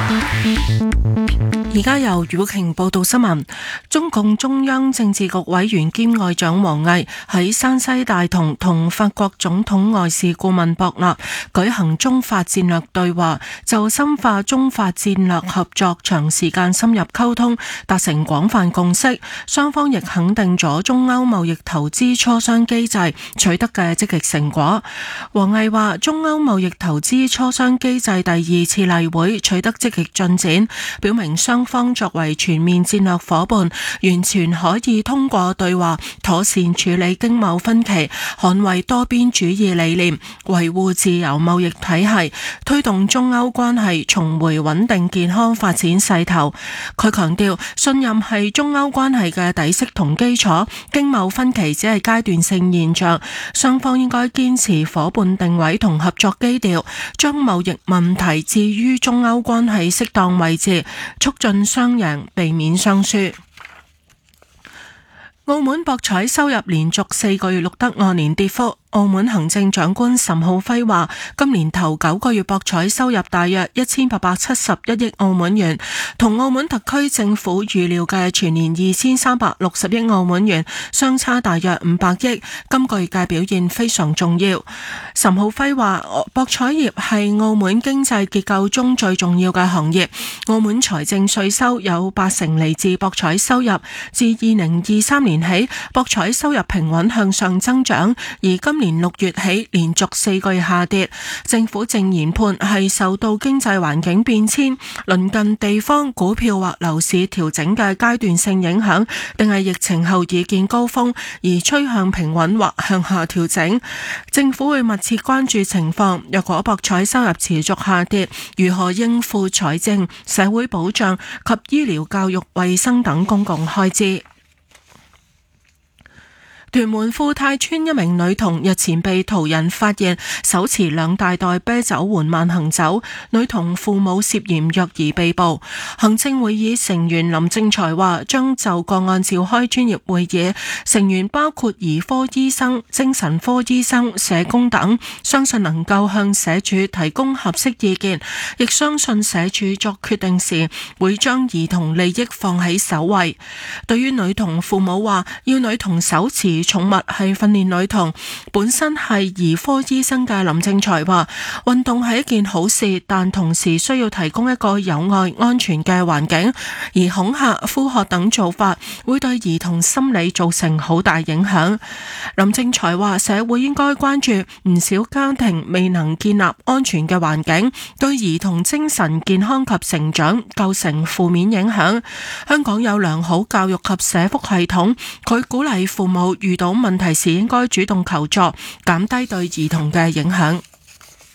而家由余寶瓊報道新聞。中共中央政治局委員兼外長王毅喺山西大同同法國總統外事顧問博納舉行中法戰略對話，就深化中法戰略合作長時間深入溝通，達成廣泛共識。雙方亦肯定咗中歐貿易投資磋商機制取得嘅積極成果。王毅話，中歐貿易投資磋商機制第2次例會取得積極進展，表明雙方作為全面戰略夥伴，完全可以通過對話妥善處理經貿分歧，捍衛多邊主義理念，維護自由貿易體系，推動中歐關係重回穩定健康發展勢頭。佢強調，信任係中歐關係嘅底色同基礎，經貿分歧只係階段性現象，雙方應該堅持夥伴定位同合作基調，將貿易問題置於中歐關係適當位置，促進雙贏，避免雙輸。澳門博彩收入連續4個月錄得按年跌幅。澳門行政長官岑浩輝話，今年頭9個月博彩收入大約1871億澳門元，同澳門特區政府預料嘅全年2360億澳門元相差大約500億，今個月嘅表現非常重要。岑浩輝話，博彩業係澳門經濟結構中最重要嘅行業，澳門財政稅收有80%嚟自博彩收入，自2023年起，博彩收入平穩向上增長，而今年6月起連續4個月下跌。政府正研判係受到經濟環境變遷、鄰近地方股票或樓市調整嘅階段性影響，定係疫情後已見高峰而趨向平穩或向下調整。政府會密切關注情況，若果博彩收入持續下跌，如何應付財政、社會保障及醫療、教育、衛生等公共開支。屯門富泰村一名女童日前被途人發現手持2大袋啤酒緩慢行走，女童父母涉嫌虐兒被捕。行政會議成員林正財話，將就個案召開專業會議，成員包括兒科醫生、精神科醫生、社工等，相信能夠向社署提供合適意見，亦相信社署作決定時會將兒童利益放喺首位。對於女童父母話要女童手持寵物係訓練女童，本身係兒科醫生嘅林正財話，運動係一件好事，但同時需要提供一個有愛、安全嘅環境，而恐嚇、呼喝等做法會對兒童心理造成好大影響。林正財話，社會應該關注唔少家庭未能建立安全嘅環境，對兒童精神健康及成長構成負面影響。香港有良好教育及社福系統，佢鼓勵父母遇到問題時應該主動求助，減低對兒童嘅影響。